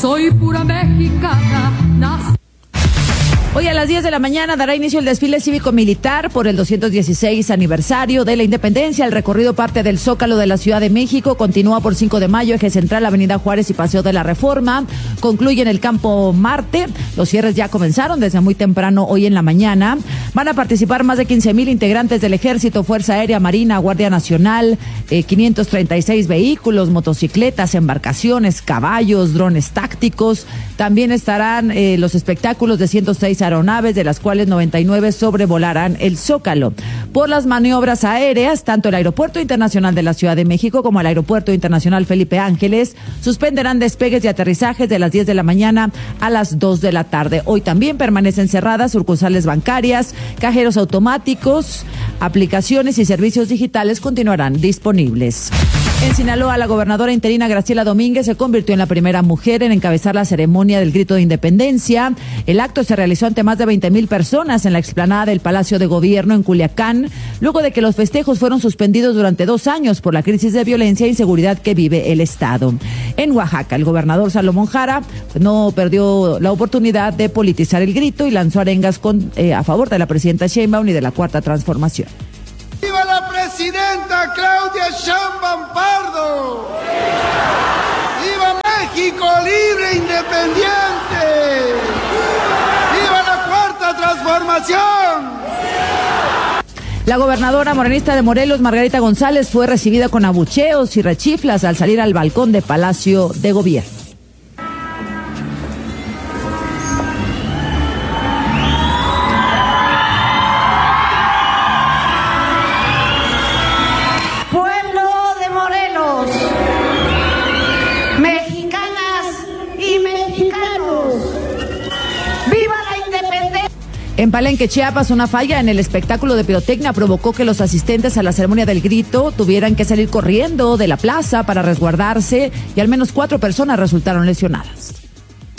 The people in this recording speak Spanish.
soy pura mexicana. Hoy a las 10 de la mañana dará inicio el desfile cívico-militar por el 216 aniversario de la independencia. El recorrido parte del Zócalo de la Ciudad de México, continúa por 5 de Mayo, Eje Central, Avenida Juárez y Paseo de la Reforma. Concluye en el Campo Marte. Los cierres ya comenzaron desde muy temprano hoy en la mañana. Van a participar más de 15,000 integrantes del Ejército, Fuerza Aérea, Marina, Guardia Nacional, 536 vehículos, motocicletas, embarcaciones, caballos, drones tácticos. También estarán los espectáculos de 106 aeronaves, de las cuales 99 sobrevolarán el Zócalo. Por las maniobras aéreas, tanto el Aeropuerto Internacional de la Ciudad de México como el Aeropuerto Internacional Felipe Ángeles suspenderán despegues y aterrizajes de las 10 de la mañana a las 2 de la tarde. Hoy también permanecen cerradas sucursales bancarias, cajeros automáticos, aplicaciones y servicios digitales continuarán disponibles. En Sinaloa, la gobernadora interina Graciela Domínguez se convirtió en la primera mujer en encabezar la ceremonia del Grito de Independencia. El acto se realizó ante más de 20,000 personas en la explanada del Palacio de Gobierno en Culiacán, luego de que los festejos fueron suspendidos durante 2 años por la crisis de violencia e inseguridad que vive el Estado. En Oaxaca, el gobernador Salomón Jara no perdió la oportunidad de politizar el grito y lanzó arengas a favor de la presidenta Sheinbaum y de la Cuarta Transformación. ¡Viva la presidenta Claudia Sheinbaum Pardo! ¡Viva México libre e independiente! ¡Viva la Cuarta Transformación! La gobernadora morenista de Morelos, Margarita González, fue recibida con abucheos y rechiflas al salir al balcón de Palacio de Gobierno. En Palenque, Chiapas, una falla en el espectáculo de pirotecnia provocó que los asistentes a la ceremonia del grito tuvieran que salir corriendo de la plaza para resguardarse y al menos 4 personas resultaron lesionadas.